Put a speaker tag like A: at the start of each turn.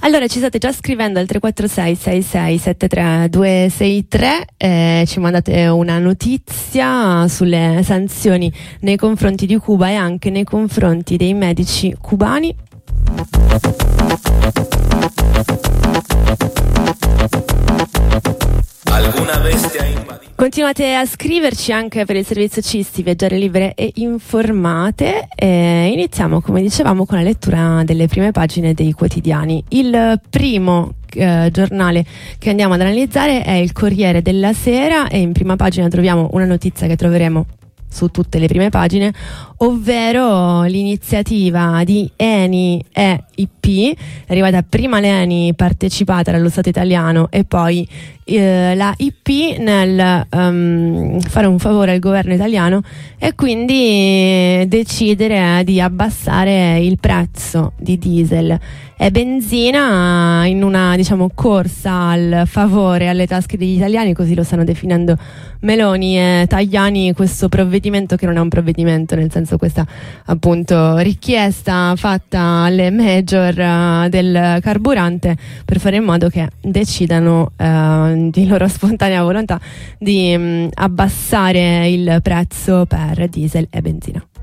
A: Allora, ci state già scrivendo al 346 66 73 263, ci mandate una notizia sulle sanzioni nei confronti di Cuba e anche nei confronti dei medici cubani. Continuate a scriverci anche per il servizio CISTI, Viaggiare Libere e Informate. Iniziamo, come dicevamo, con la lettura delle prime pagine dei quotidiani. Il primo giornale che andiamo ad analizzare è il Corriere della Sera e in prima pagina troviamo una notizia che troveremo su tutte le prime pagine, ovvero l'iniziativa di Eni e IP. È arrivata prima l'Eni, partecipata dallo Stato italiano, e poi la IP nel fare un favore al governo italiano e quindi decidere di abbassare il prezzo di diesel e benzina in una, diciamo, corsa al favore alle tasche degli italiani, così lo stanno definendo Meloni e Tajani, questo provvedimento, che non è un provvedimento, nel senso, questa appunto richiesta fatta alle major del carburante per fare in modo che decidano di loro spontanea volontà di abbassare il prezzo per diesel e benzina.